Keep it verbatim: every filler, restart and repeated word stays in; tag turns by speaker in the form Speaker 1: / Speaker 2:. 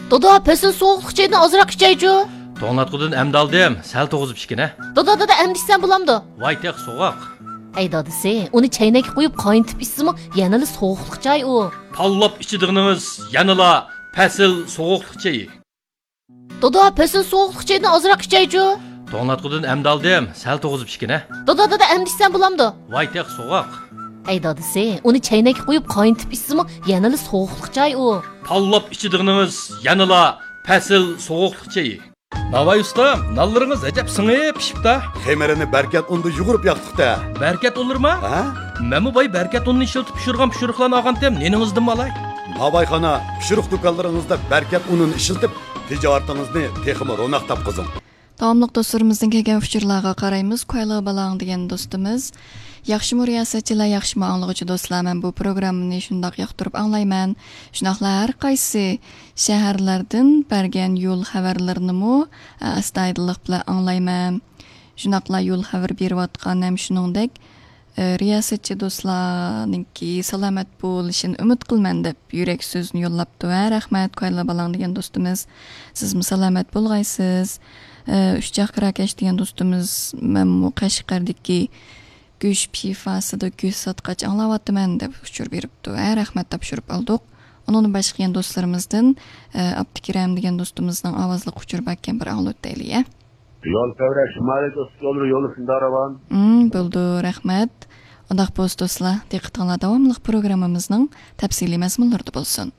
Speaker 1: Doda, pesin soğuqluq çayını azırak içeycu.
Speaker 2: To'nglatqudan amdaldim, sal to'g'izib ichgina.
Speaker 1: Doda, doda, emdiysen bulamdı.
Speaker 2: Voy teq so'g'oq.
Speaker 1: Ey dadisi, onu çaynak koyup kaynatib içsimi, yanılı soğuqluq çay o.
Speaker 2: Tanlab ichidig'inimiz yanıla pasil so'g'uqliq chayi.
Speaker 1: Doda, pesin soğuqluq çayını azırak içeycu.
Speaker 2: To'nglatqudan amdaldim, sal to'g'izib ichgina.
Speaker 1: Doda, doda, emdiysen bulamdı.
Speaker 2: Voy teq so'g'oq.
Speaker 1: Ey dadisi, onu çaynak koyup kaynatib içsimi, yanılı soğuqluq çay o.
Speaker 2: Tanlab ichidig'inimiz yanıla pasil so'g'uqliq chayi. Navay ustam, nallarınız acep sыңып pişipta.
Speaker 3: Xemerini berkat undu yugurup yaktık da.
Speaker 2: Berkat olur mu?
Speaker 3: Ha?
Speaker 2: Memu bay berkat ununu işiltip pişirgan pişiriklarını ağan tem, neningizdim malay?
Speaker 3: Nabayxana, pişirik dukanlarınızda berkat ununu işiltip, ticaretinizni teximi ronak tapqızın.
Speaker 4: Davamlıq dostlarımızdan kelgan uçurlarga qaraymiz. Koyla balang degan do'stimiz. Yaxshimi riyosatchilar, yaxshimi anglag'uchi do'stlar, men bu programmani shundoq yoqtirib anglayman. Shunaqla har qaysi shaharlardan bergan yo'l xabarlarini astoydillik bilan anglayman. Shunaqla yo'l xabar berayotgan ham shuningdek riyosatchi do'stlarninki salomat bo'lishini umid qilman deb yurak so'zni yo'llabdi. Va rahmat Koyla balang degan do'stimiz. Siz salomat bo'lg'aysiz. Ushchaq Rakash degan do'stimiz men Qashqardagi go'sh pifasida go'sh sotqach anglayapman deb uchur beribdi. Va rahmat topshirib oldik. Onun boshqa yana do'stlarimizdan Abdukiram degan do'stimizning ovozli uchur bakkan bir anglat o'taylik.
Speaker 5: Yo'l qavra shimoliy do'st yo'l yo'li shundaravan.
Speaker 4: Hmm, bo'ldi, rahmat. Undaq bo'lsa do'stlar, diqqatinglar davomli programmamizning tafsiliy mazmunlarida bo'lsin.